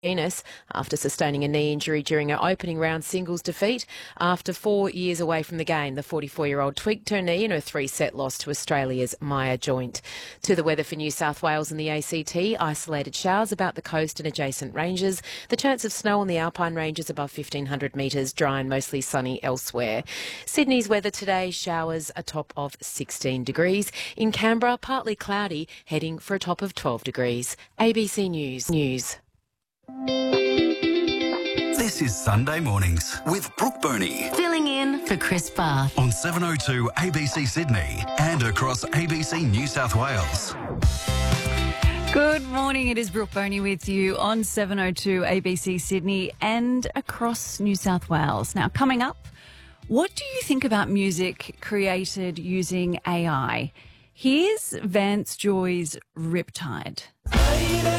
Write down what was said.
Venus after sustaining a knee injury during her opening round singles defeat. After 4 years away from the game, the 44-year-old tweaked her knee in her 3-set loss to Australia's Maya Joint. To the weather for New South Wales and the ACT, isolated showers about the coast and adjacent ranges. The chance of snow on the Alpine ranges above 1,500 metres, dry and mostly sunny elsewhere. Sydney's weather today, showers a top of 16 degrees. In Canberra, partly cloudy, heading for a top of 12 degrees. ABC News. This is Sunday Mornings with Brooke Burney. Filling in for Chris Barth. On 702 ABC Sydney and across ABC New South Wales. Good morning, it is Brooke Boney with you on 702 ABC Sydney and across New South Wales. Now, coming up, what do you think about music created using AI? Here's Vance Joy's Riptide.